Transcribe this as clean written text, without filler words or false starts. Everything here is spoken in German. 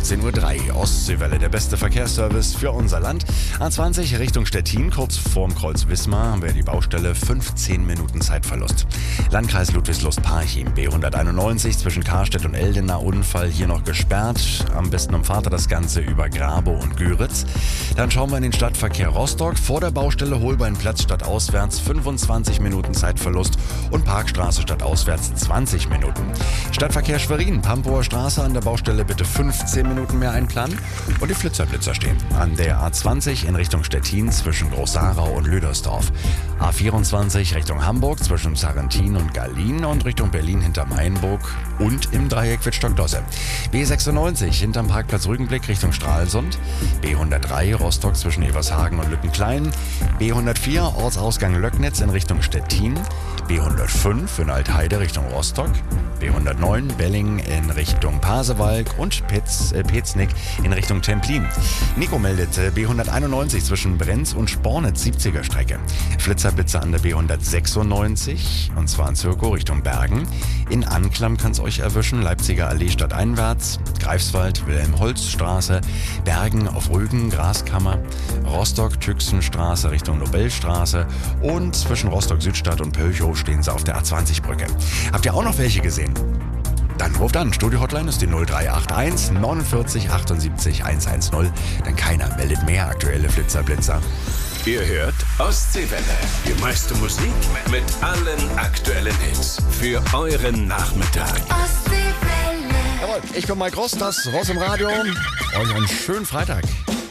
15:03 Uhr. Ostseewelle, der beste Verkehrsservice für unser Land. A20 Richtung Stettin, kurz vorm Kreuz Wismar, haben wir die Baustelle, 15 Minuten Zeitverlust. Landkreis Ludwigslust-Parchim, B191 zwischen Karstedt und Eldena, Unfall hier noch gesperrt. Am besten umfahrt ihr das Ganze über Grabow und Güritz. Dann schauen wir in den Stadtverkehr Rostock. Vor der Baustelle Holbeinplatz stadtauswärts 25 Minuten Zeitverlust und Parkstraße stadtauswärts 20 Minuten. Stadtverkehr Schwerin, Pampower Straße an der Baustelle bitte 15 Minuten mehr einplanen. Und die Flitzer stehen an der A20 in Richtung Stettin zwischen Großsarau und Lüdersdorf. A24 Richtung Hamburg zwischen Sarrentin und Gallien und Richtung Berlin hinter Mainburg und im Dreieck Wittstock-Dosse. B96 hinterm Parkplatz Rügenblick Richtung Stralsund. B103 Rostock zwischen Evershagen und Lückenklein. B104 Ortsausgang Löcknitz in Richtung Stettin. B105 in Altheide Richtung Rostock. B109 Belling in Richtung Pasewalk und Petznick in Richtung Templin. Nico meldet B191 zwischen Brenz und Spornitz 70er Strecke. Flitzerblitzer an der B196 und zwar in Zirko Richtung Bergen. In Anklam kann es euch erwischen, Leipziger Allee stadteinwärts, Greifswald, Wilhelm-Holz-Straße, Bergen auf Rügen, Graskammer, Rostock, Tüxenstraße Richtung Nobelstraße und zwischen Rostock-Südstadt und Pölchow stehen sie auf der A20-Brücke. Habt ihr auch noch welche gesehen? Dann ruft an. Studio-Hotline ist die 0381 49 78 110. Denn keiner meldet mehr aktuelle Flitzer-Blitzer. Ihr hört Ostseewelle. Die meiste Musik mit allen aktuellen Hits. Für euren Nachmittag. Jawohl, ich bin Mike Ross, das Ross im Radio. Euch einen schönen Freitag.